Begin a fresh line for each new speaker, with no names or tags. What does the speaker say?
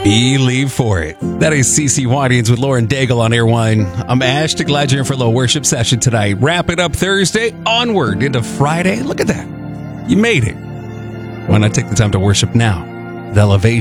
Believe for it. That is CeCe Winans with Lauren Daigle on Airwine. I'm Ash. Glad you're in for a little worship session tonight. Wrapping up Thursday, onward into Friday. Look at that. You made it. Why not take the time to worship now? The Elevation.